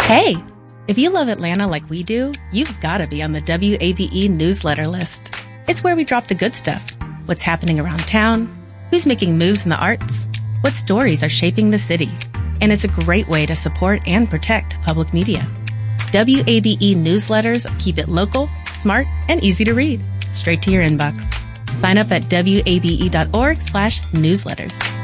Hey, if you love Atlanta like we do, you've got to be on the WABE newsletter list. It's where we drop the good stuff. What's happening around town, who's making moves in the arts, what stories are shaping the city. And it's a great way to support and protect public media. WABE newsletters keep it local, smart, and easy to read. Straight to your inbox. Sign up at wabe.org/newsletters.